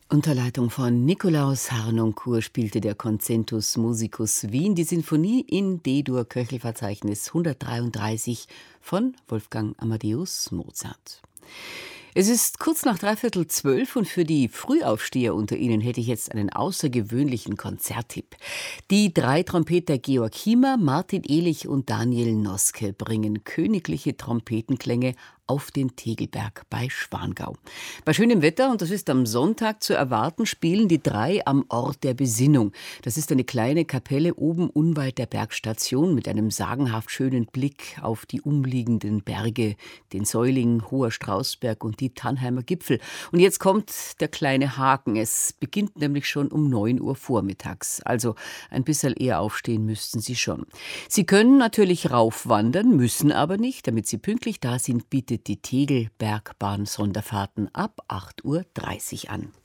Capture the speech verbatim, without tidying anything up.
Unter Leitung von Nikolaus Harnoncourt spielte der Concentus Musicus Wien die Sinfonie in D-Dur-Köchelverzeichnis hundertdreiunddreißig von Wolfgang Amadeus Mozart. Es ist kurz nach dreiviertel zwölf und für die Frühaufsteher unter Ihnen hätte ich jetzt einen außergewöhnlichen Konzerttipp. Die drei Trompeter Georg Hiemer, Martin Ehlich und Daniel Noske bringen königliche Trompetenklänge auf den Tegelberg bei Schwangau. Bei schönem Wetter, und das ist am Sonntag zu erwarten, spielen die drei am Ort der Besinnung. Das ist eine kleine Kapelle oben unweit der Bergstation mit einem sagenhaft schönen Blick auf die umliegenden Berge, den Säuling, Hoher Straußberg und die Tannheimer Gipfel. Und jetzt kommt der kleine Haken. Es beginnt nämlich schon um neun Uhr vormittags. Also ein bisschen eher aufstehen müssten Sie schon. Sie können natürlich raufwandern, müssen aber nicht. Damit Sie pünktlich da sind, bietet die Tegelbergbahn Sonderfahrten ab acht Uhr dreißig an.